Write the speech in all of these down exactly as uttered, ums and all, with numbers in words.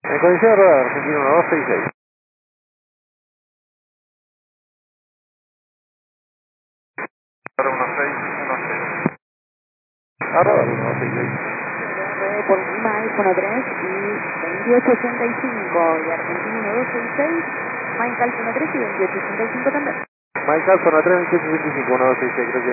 En condición de rodar, Argentina uno dos seis seis. uno seis uno seis. A rodar uno dos seis seis. nueve por Mike uno tres y veintiocho ochenta y cinco y Argentina uno dos seis seis, Mike Alfa uno tres y veintiocho ochenta y cinco también. Mike Alfa uno tres, veintiocho ochenta y cinco, uno dos seis seis, gracias.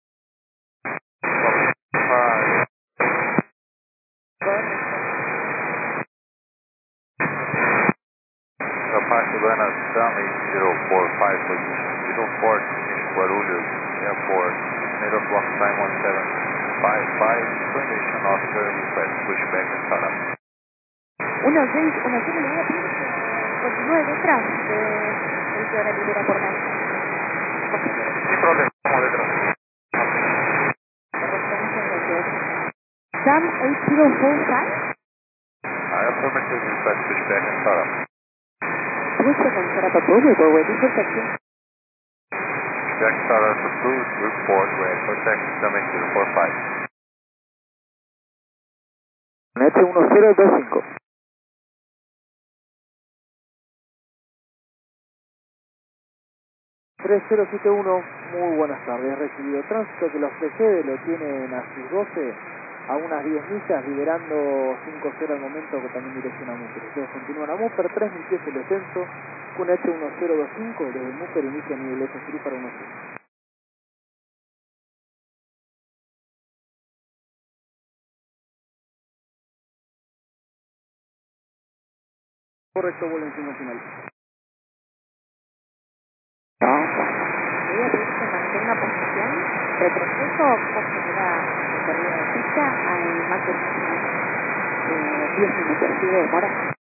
Apache Buenas Stanley zero four five position zero four Guarulhos Airport, made of block time one seven five five, information officer request pushback and startup. uno seis uno cero, le voy a pedir que continúe detrás de el que ahora libera por Mike. Sin problema, vamos detrás. Sam eight zero four five? I affirmative request pushback and startup. Pushback and startup approved or waiting for taxi. Pushback startup approved, report ready for taxi, Summit zero four five. H uno cero dos cinco. tres cero siete uno, muy buenas tardes, recibido tránsito que lo precede, lo tienen a sus doce, a unas diez millas, liberando cinco cero al momento, que también dirección a Múper. Ustedes continúan a Múper, tres mil pies el descenso, con H uno cero dos cinco, desde Múper inicia nivel F tres para uno cero. Correcto, vuelo encima final. No, le voy a pedir que mantenga posición, retroceso, posibilidad de pérdida de pista al máximo eh, diez minutos, sigue demora.